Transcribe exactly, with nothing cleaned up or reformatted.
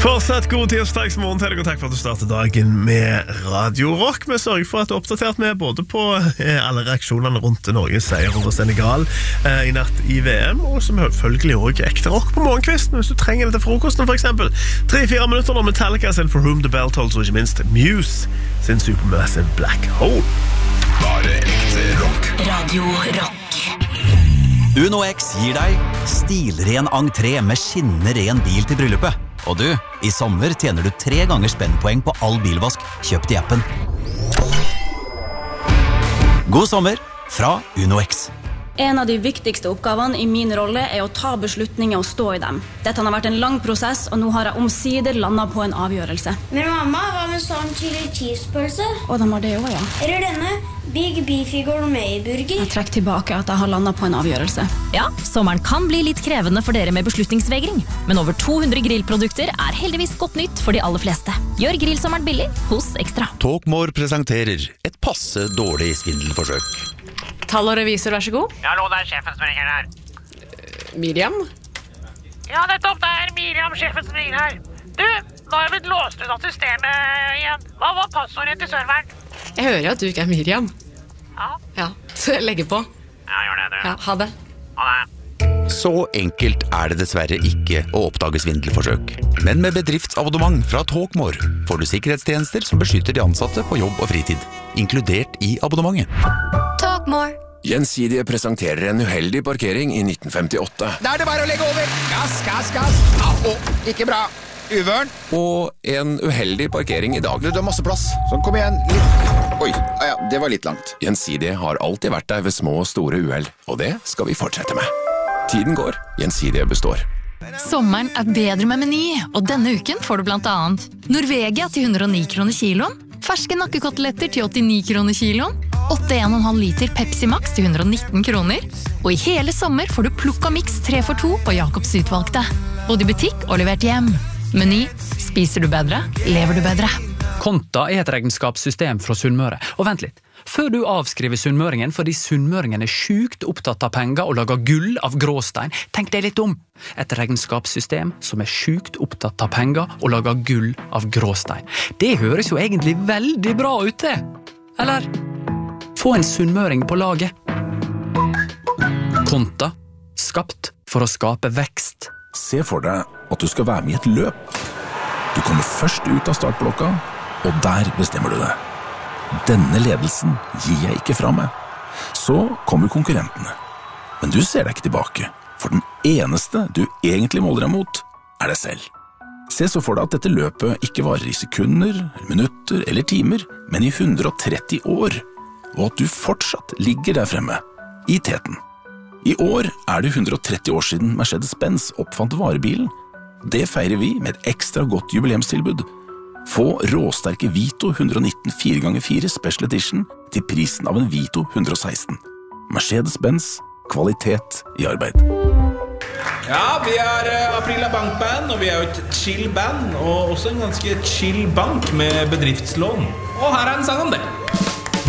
Fortsatt god tirsdagsmorgen til deg, og takk for at du startet dagen med Radio Rock. Vi sørger for at du er oppdatert med både på eh, alle reaksjonene rundt Norges seier over Senegal eh, i natt i V M, og som selvfølgelig også ekte rock på morgenkvisten, hvis du trenger det til frokosten for eksempel. Tre-fire minutter når Metallica sin For Whom the Bell Tolls, og ikke minst Muse sin Supermassive Black Hole. Bare ekte rock. Radio Rock. Uno X gir deg stilren entré med skinnende ren bil til bryllupet. Og du, i sommer tjener du tre ganger spennpoeng på all bilvask kjøpt i appen. God sommer fra Uno X. En av de viktigste oppgavene i min rolle er å ta beslutninger og stå i dem. Dette har vært en lang prosess, og nå har jeg omsider landet på en avgjørelse. Men mamma, hva med sånn chili cheese-pølse? Og de har det også, ja. Eller denne Big Beefy Gourmet-burger? Jeg trekker tilbake at jeg har landet på en avgjørelse. Ja, sommeren kan bli litt krevende for dere med beslutningsvegring, men over to hundre grillprodukter er heldigvis godt nytt for de aller fleste. Gjør grillsommeren billig hos Extra. Talkmore presenterer et passe dårlig svindelforsøk. Tall og revisor, vær så god. Ja, hallo, det er sjefen som ringer her. Uh, Miriam? Ja, nettopp, det er Miriam, sjefen som ringer her. Du, nå har jeg blitt låst ut av systemet igjen. Hva var passordet til serveren? Jeg hører jo at du ikke er Miriam. Ja? Ja, så jeg legger på. Ja, gjør det, du. Ja, ha det. Ha det. Så enkelt er det dessverre ikke å oppdage svindelforsøk. Men med bedriftsabonnement fra Talkmore får du sikkerhetstjenester som beskytter de ansatte på jobb og fritid, inkludert i abonnementet. Talkmore. Gjensidige presenterer en uheldig parkering i nitten femtiåtte. Da er det bare å legge over. Gass, gass, gass. Au, ikke bra. Uvørn. Og en uheldig parkering i dag. Du, du har masse plass. Sånn, kom igjen. Litt. Oi, ah, ja, det var litt langt. Gjensidige har alltid vært der ved små og store uheld, og det skal vi fortsette med. Tiden går, Gjensidige består. Sommeren er bedre med Meny, og denne uken får du blant annet Norvegia til hundre og ni kroner kiloen, ferske nakkekoteletter til åttini kroner kiloen, åtte komma fem liter Pepsi Max til hundre og nitten kroner, og i hele sommer får du Plukka Mix tre for to på Jacobs utvalgte. Både i butikk og levert hjem. Meny, spiser du bedre, lever du bedre. Konta er et regnskapssystem fra Sunnmøre. Og vent litt, før du avskriver sunnmøringen fordi sunnmøringen er sjukt opptatt av penger og lager gull av gråstein, tenk deg litt om. Et regnskapssystem som er sjukt opptatt av penger og lager gull av gråstein. Det høres jo egentlig veldig bra ut det. Eller? Få en sunnmøring på laget. Konta, skapt for å skape vekst. Se for deg at du skal være med i et løp. Du kommer først ut av startblokka, og der bestemmer du deg. Denne ledelsen gir jeg ikke fra meg. Så kommer konkurrentene. Men du ser deg ikke tilbake, for den eneste du egentlig måler deg mot, er deg selv. Se så for deg at dette løpet ikke varer i sekunder, minutter eller timer, men i hundre og tretti år, og at du fortsatt ligger der fremme, i teten. I år er det hundre og tretti år siden Mercedes-Benz oppfant varebilen. Det feirer vi med et ekstra godt jubileumstilbud. Få råsterke Vito hundre og nitten fire ganger fire Special Edition til prisen av en Vito hundre og seksten. Mercedes-Benz, kvalitet i arbeid. Ja, vi er Aprila Bankband, og vi er jo et chill band, og også en ganske chill bank med bedriftslån. Og her er en sang om det.